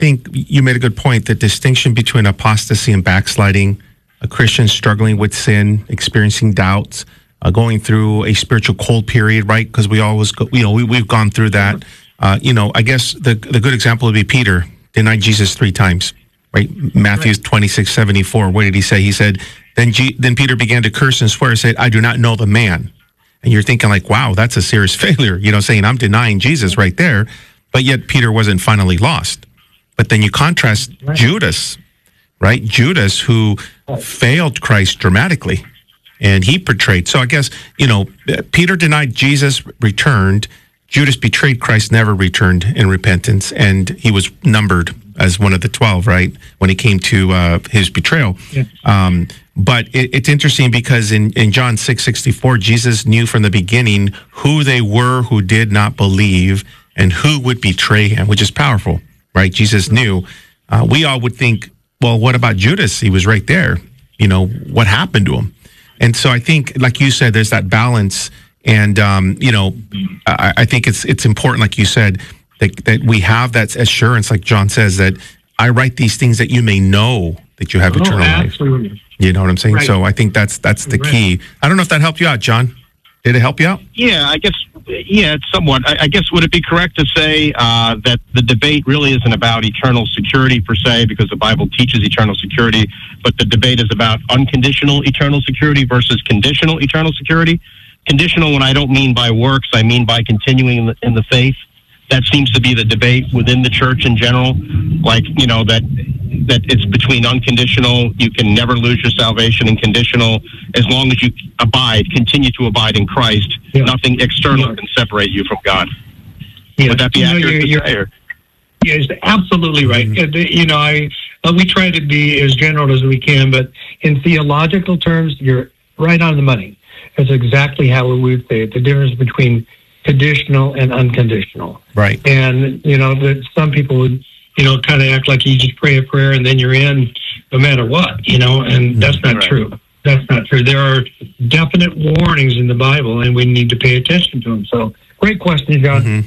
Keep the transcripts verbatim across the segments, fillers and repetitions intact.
think you made a good point. The distinction between apostasy and backsliding, a Christian struggling with sin, experiencing doubts, uh, going through a spiritual cold period, right? Because we always, go, you know, we, we've gone through that. Uh, you know, I guess the the good example would be Peter denied Jesus three times, right? Matthew Right. twenty-six seventy-four. What did he say? He said, then G- then Peter began to curse and swear and said, I do not know the man. And you're thinking like, wow, that's a serious failure, you know, saying I'm denying Jesus right there. But yet Peter wasn't finally lost. But then you contrast Right. Judas, right? Judas, who failed Christ dramatically, and he betrayed. So I guess, you know, Peter denied Jesus, returned. Judas betrayed Christ, never returned in repentance, and he was numbered as one of the twelve, right, when it came to uh, his betrayal. Yeah. Um, but it, it's interesting because in, in John six sixty-four, Jesus knew from the beginning who they were who did not believe and who would betray him, which is powerful, right? Jesus knew. Uh, we all would think, well, what about Judas? He was right there. You know, what happened to him? And so I think, like you said, there's that balance. And, um, you know, I, I think it's it's important, like you said, that, that we have that assurance, like John says, that I write these things that you may know that you have Oh, eternal life. absolutely. You know what I'm saying? Right. So I think that's that's the Right. key. I don't know if that helped you out, John. Did it help you out? Yeah, I guess, yeah, it's somewhat. I, I guess, would it be correct to say uh, that the debate really isn't about eternal security per se, because the Bible teaches eternal security, but the debate is about unconditional eternal security versus conditional eternal security? Conditional, when I don't mean by works, I mean by continuing in the, in the faith. That seems to be the debate within the church in general. Like, you know, that that it's between unconditional, you can never lose your salvation, and conditional, as long as you abide, continue to abide in Christ, Yeah. nothing external Yeah. can separate you from God. Yeah. Would that be You know, accurate you're- to you're- say? Or? Yes, absolutely right. Mm-hmm. Uh, You know, I uh, we try to be as general as we can, but in theological terms, you're right on the money. That's exactly how we would say it. The difference between conditional and unconditional. Right. And you know that some people would, you know, kind of act like you just pray a prayer and then you're in, no matter what. You know, and that's not Right. true. That's not true. There are definite warnings in the Bible, and we need to pay attention to them. So, great question, John. Mhm.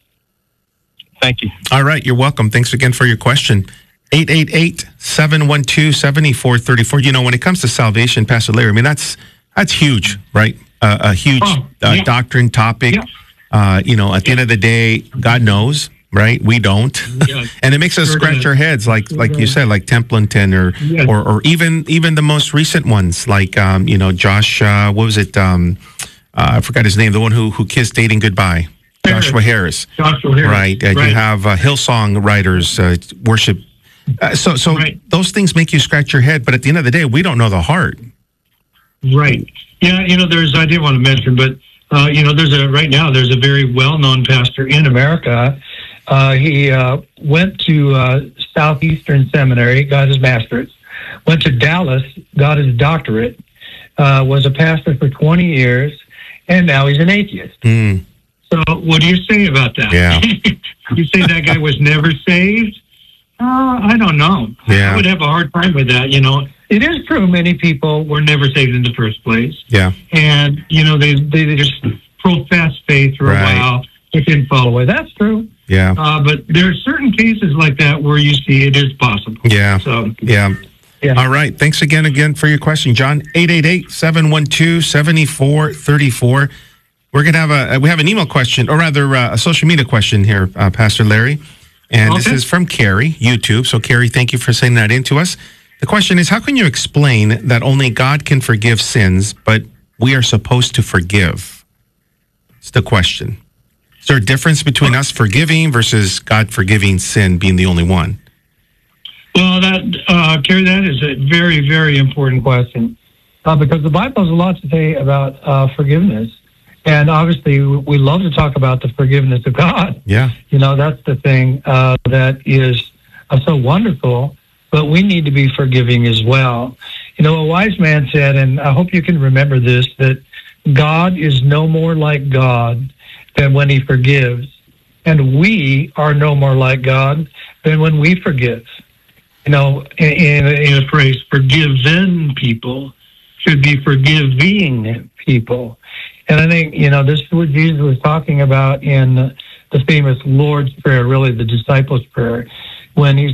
Thank you. All right. You're welcome. Thanks again for your question. eight eight eight, seven one two, seven four three four. You know, when it comes to salvation, Pastor Larry, I mean, that's that's huge, right? Uh, a huge Oh, uh, yeah. doctrine topic. Yeah. Uh, you know, at the end of the day, God knows, right? We don't. Yeah. And it makes us Sure scratch does. our heads, like Sure like you does. said, like Templeton or Yeah. or, or even even the most recent ones, like um, you know, Josh, uh, what was it? Um, uh, I forgot his name, the one who who kissed dating goodbye. Harris. Joshua Harris. Joshua Harris. Right. Uh, You have uh, Hillsong writers, uh, worship. Uh, so so Right. those things make you scratch your head, but at the end of the day, we don't know the heart. Right. Yeah, you know, there's, I didn't want to mention, but, uh, you know, there's a, right now, there's a very well-known pastor in America. Uh, he uh, went to uh, Southeastern Seminary, got his master's, went to Dallas, got his doctorate, uh, was a pastor for twenty years, and now he's an atheist. Mm. So what do you say about that? Yeah. You say that guy was never saved? Uh, I don't know. Yeah. I would have a hard time with that, you know. It is true many people were never saved in the first place. Yeah. And, you know, they, they just profess faith for Right. a while. It didn't fall away. That's true. Yeah. Uh, but there are certain cases like that where you see it is possible. Yeah. So, Yeah. yeah. All right. Thanks again, again for your question, John. eight eight eight, seven one two, seven four three four. We're going to have a, we have an email question, or rather uh, a social media question here, uh, Pastor Larry. And this Okay. is from Carrie, YouTube. So, Carrie, thank you for sending that in to us. The question is, how can you explain that only God can forgive sins, but we are supposed to forgive? It's the question. Is there a difference between us forgiving versus God forgiving sin being the only one? Well, that, uh, Kerry, that is a very, very important question uh, because the Bible has a lot to say about uh, forgiveness. And obviously, we love to talk about the forgiveness of God. Yeah. You know, that's the thing uh, that is uh, so wonderful, but we need to be forgiving as well. You know, a wise man said, and I hope you can remember this, that God is no more like God than when he forgives, and we are no more like God than when we forgive. You know, in, in a phrase, forgiven people should be forgiving people. And I think, you know, this is what Jesus was talking about in the famous Lord's Prayer, really the disciples' prayer. when he's